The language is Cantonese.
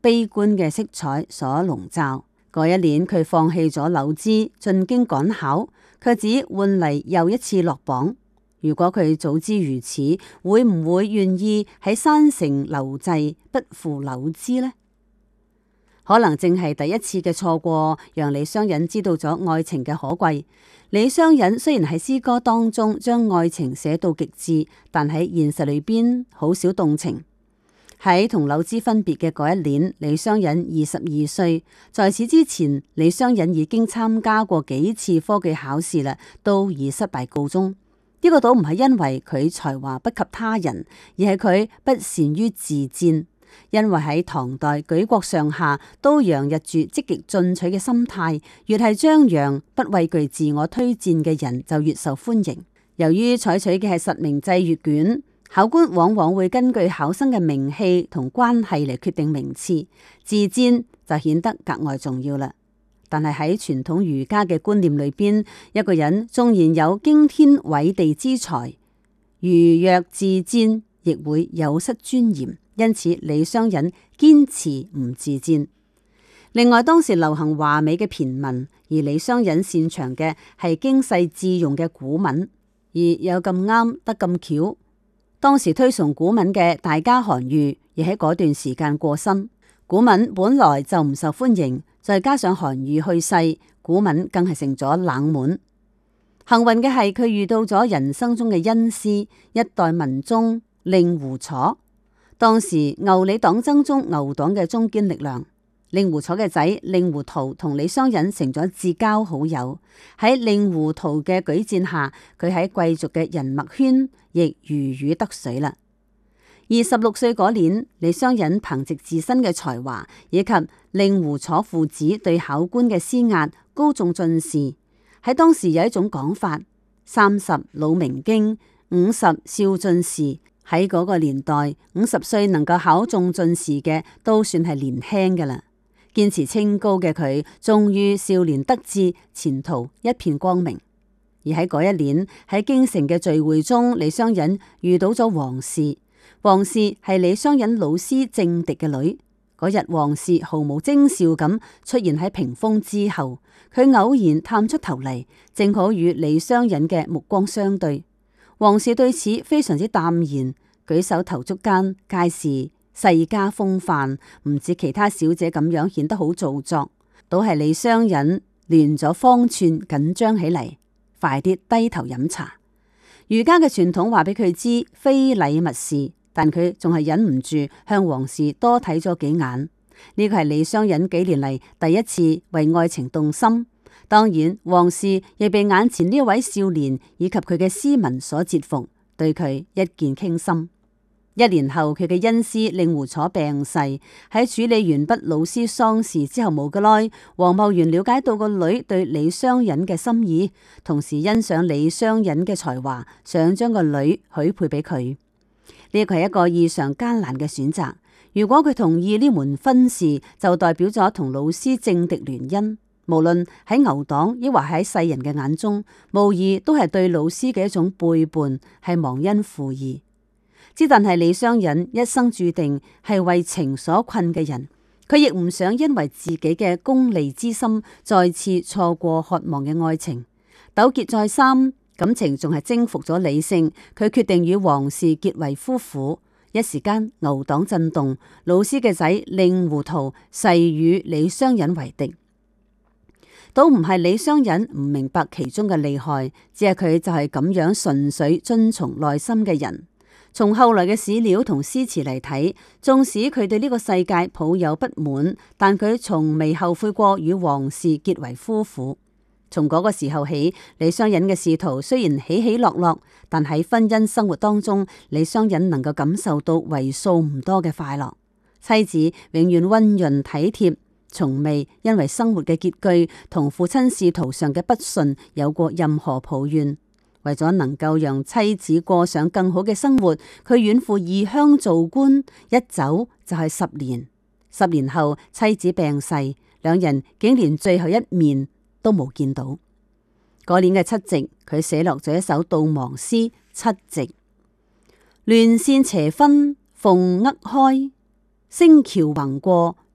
悲觀嘅色彩所籠罩。嗰一年佢放棄咗柳枝，進京趕考，卻只換嚟又一次落榜。如果佢早知如此，會唔會願意喺山城留滯，不負柳枝呢？可能正係第一次嘅錯過，讓李商隱知道咗愛情嘅可貴。李商隱雖然喺詩歌當中將愛情寫到極致，但喺現實裏邊好少動情。喺同柳枝分別嘅嗰一年，李商隱22歲。在此之前，李商隱已經參加過幾次科舉考試啦，都以失敗告終。呢個倒唔係因為佢才華不及他人，而係佢不善於自薦。因為喺唐代舉國上下都洋溢住積極進取嘅心態，越係張揚不畏懼自我推薦嘅人就越受歡迎。由於採取嘅係實名制閱卷，考官往往會根據考生嘅名氣同關係嚟決定名次，自薦就顯得格外重要啦。但係喺傳統儒家嘅觀念裏邊，一個人縱然有驚天偉地之才，如若自薦，亦會有失尊嚴。因此，李商隱堅持唔自薦。另外，當時流行華美嘅駢文，而李商隱擅長嘅係經世致用嘅古文，而又咁啱得咁巧。當時推崇古文嘅大家韓愈，亦喺嗰段時間過身。古文本來就唔受歡迎，再加上韓愈去世，古文更係成咗冷門。幸運嘅係佢遇到咗人生中嘅恩師，一代文宗令狐楚。當時牛李黨爭中，牛黨嘅中堅力量，令狐楚嘅仔令狐圖同李商隱成咗至交好友。喺令狐圖嘅舉薦下，佢喺貴族嘅人脈圈亦如魚得水啦。26歲嗰年，李商隱憑借自身嘅才華以及令狐楚父子對考官嘅施壓，高中進士。喺當時有一種講法：30老明經，50少進士。喺嗰個年代，50歲能夠考中進士嘅都算係年輕㗎喇。堅持清高嘅佢，終於少年得志，前途一片光明。而喺嗰一年，喺京城嘅聚會中，李商隱遇到咗王氏。王氏係李商隱老師政敵嘅女。嗰日，王氏毫無徵兆咁出現喺屏風之後，佢偶然探出頭嚟，正好與李商隱嘅目光相對。王氏對此非常之淡然，舉手投足間皆是世家風範，唔似其他小姐咁樣顯得好做作。倒係李商隱亂咗方寸，緊張起嚟，快啲低頭飲茶。儒家嘅傳統話俾佢知，非禮勿視，但佢仲係忍唔住向王氏多睇咗幾眼。呢個係李商隱幾年嚟第一次為愛情動心。當然，王氏亦被眼前呢位少年以及佢嘅詩文所折服，對佢一見傾心。1年後，佢嘅恩師令狐楚病逝，喺處理完畢老師喪事之後冇幾耐，王茂元了解到個女對李商隱嘅心意，同時欣賞李商隱嘅才華，想將個女許配俾佢。呢個係一個異常艱難嘅選擇。如果佢同意呢門婚事，就代表咗同老師政敵聯姻。無論喺牛黨抑或喺世人嘅眼中，無疑都係對老師嘅一種背叛，係忘恩負義。之但係李商隱一生注定係為情所困嘅人，佢亦唔想因為自己嘅功利之心，再次錯過渴望嘅愛情。糾結再三，感情仲係征服咗理性，佢決定與王氏結為夫婦。一時間牛黨震動，老師嘅仔令狐圖誓與李商隱為敵。都唔係李商隱唔明白其中嘅利害，只係佢就係咁樣純粹遵從內心嘅人。從後來嘅史料同詩詞嚟睇，縱使佢對呢個世界抱有不滿，但佢從未後悔過與王氏結為夫婦。從嗰個時候起，李商隱嘅仕途雖然起起落落，但喺婚姻生活當中，李商隱能夠感受到為數唔多嘅快樂。妻子永遠溫潤體貼，從未因為生活嘅拮據同父親仕途上嘅不順有過任何抱怨。為咗能夠讓妻子過上更好嘅生活，佢遠赴異鄉做官，一走就係10年。10年後，妻子病逝，兩人竟連最後一面都冇見到。嗰年嘅七夕，佢寫落咗一首悼亡詩《七夕》：亂線斜分鳳鶯開，星橋橫過